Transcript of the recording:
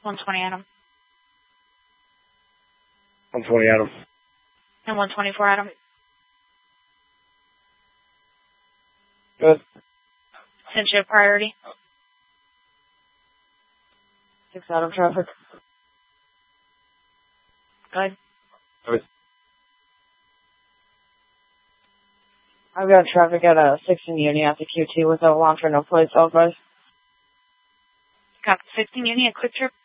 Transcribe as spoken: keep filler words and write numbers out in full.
one twenty Adam. one twenty Adam. And one twenty-four Adam. Good. Sent you a priority. six Adam traffic. Good. Good. I've got traffic at a sixteen Uni at the Q T with a launcher, no plates, all guys. Got sixteen Uni, a quick trip.